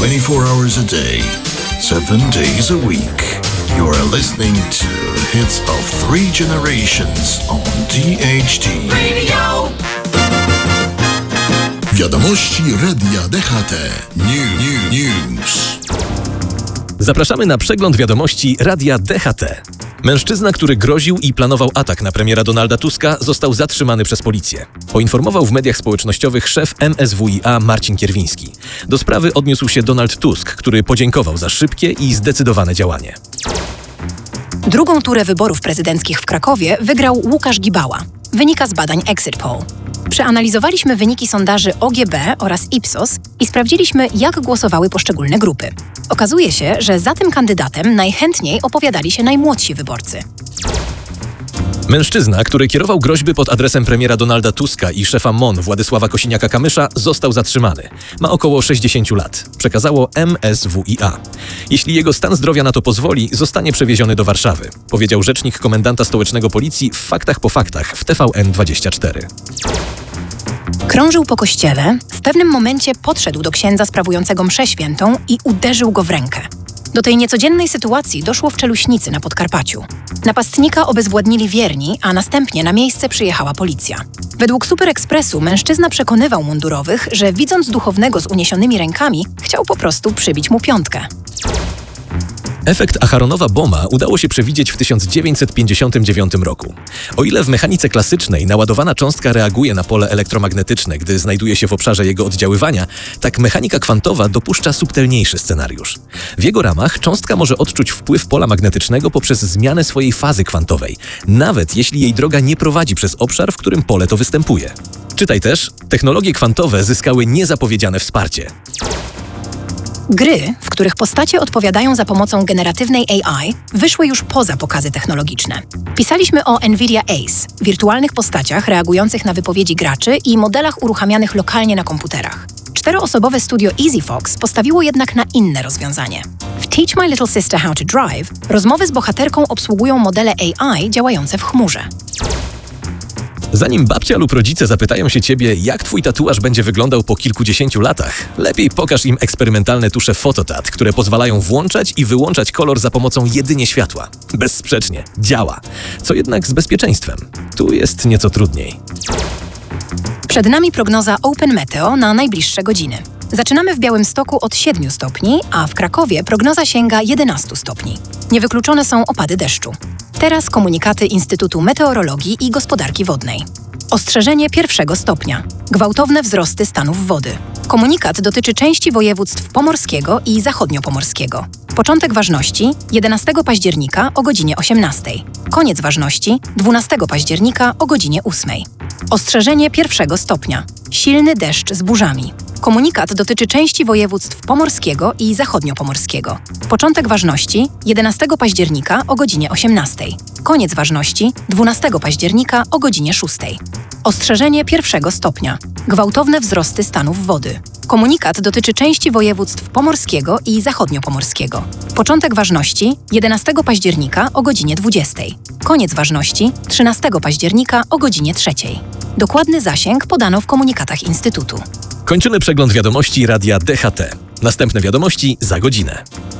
24 hours a day, 7 days a week. You are listening to Hits of Three Generations on DHT Radio. Wiadomości Radia DHT. News. Zapraszamy na przegląd wiadomości Radia DHT. Mężczyzna, który groził i planował atak na premiera Donalda Tuska, został zatrzymany przez policję. Poinformował w mediach społecznościowych szef MSWiA Marcin Kierwiński. Do sprawy odniósł się Donald Tusk, który podziękował za szybkie i zdecydowane działanie. Drugą turę wyborów prezydenckich w Krakowie wygrał Łukasz Gibała. Wynika z badań Exit Poll. Przeanalizowaliśmy wyniki sondaży OGB oraz Ipsos i sprawdziliśmy, jak głosowały poszczególne grupy. Okazuje się, że za tym kandydatem najchętniej opowiadali się najmłodsi wyborcy. Mężczyzna, który kierował groźby pod adresem premiera Donalda Tuska i szefa MON Władysława Kosiniaka-Kamysza, został zatrzymany. Ma około 60 lat, przekazało MSWiA. Jeśli jego stan zdrowia na to pozwoli, zostanie przewieziony do Warszawy, powiedział rzecznik komendanta stołecznego policji w Faktach po faktach w TVN24. Krążył po kościele, w pewnym momencie podszedł do księdza sprawującego mszę świętą i uderzył go w rękę. Do tej niecodziennej sytuacji doszło w Czeluśnicy na Podkarpaciu. Napastnika obezwładnili wierni, a następnie na miejsce przyjechała policja. Według Super Expressu mężczyzna przekonywał mundurowych, że widząc duchownego z uniesionymi rękami, chciał po prostu przybić mu piątkę. Efekt Acharonowa-Bohma udało się przewidzieć w 1959 roku. O ile w mechanice klasycznej naładowana cząstka reaguje na pole elektromagnetyczne, gdy znajduje się w obszarze jego oddziaływania, tak mechanika kwantowa dopuszcza subtelniejszy scenariusz. W jego ramach cząstka może odczuć wpływ pola magnetycznego poprzez zmianę swojej fazy kwantowej, nawet jeśli jej droga nie prowadzi przez obszar, w którym pole to występuje. Czytaj też, technologie kwantowe zyskały niezapowiedziane wsparcie. Gry, w których postacie odpowiadają za pomocą generatywnej AI, wyszły już poza pokazy technologiczne. Pisaliśmy o NVIDIA Ace, wirtualnych postaciach reagujących na wypowiedzi graczy i modelach uruchamianych lokalnie na komputerach. 4-osobowe studio EasyFox postawiło jednak na inne rozwiązanie. W Teach My Little Sister How to Drive rozmowy z bohaterką obsługują modele AI działające w chmurze. Zanim babcia lub rodzice zapytają się ciebie, jak twój tatuaż będzie wyglądał po kilkudziesięciu latach, lepiej pokaż im eksperymentalne tusze Phototat, które pozwalają włączać i wyłączać kolor za pomocą jedynie światła. Bezsprzecznie, działa. Co jednak z bezpieczeństwem. Tu jest nieco trudniej. Przed nami prognoza Open Meteo na najbliższe godziny. Zaczynamy w Białymstoku od 7 stopni, a w Krakowie prognoza sięga 11 stopni. Niewykluczone są opady deszczu. Teraz komunikaty Instytutu Meteorologii i Gospodarki Wodnej. Ostrzeżenie 1 stopnia. Gwałtowne wzrosty stanów wody. Komunikat dotyczy części województw pomorskiego i zachodniopomorskiego. Początek ważności 11 października o godzinie 18. Koniec ważności 12 października o godzinie 8. Ostrzeżenie 1 stopnia. Silny deszcz z burzami. Komunikat dotyczy części województw pomorskiego i zachodniopomorskiego. Początek ważności 11 października o godzinie 18. Koniec ważności 12 października o godzinie 6. Ostrzeżenie 1 stopnia. Gwałtowne wzrosty stanów wody. Komunikat dotyczy części województw pomorskiego i zachodniopomorskiego. Początek ważności 11 października o godzinie 20. Koniec ważności 13 października o godzinie 3. Dokładny zasięg podano w komunikatach Instytutu. Kończymy przegląd wiadomości Radia DHT. Następne wiadomości za godzinę.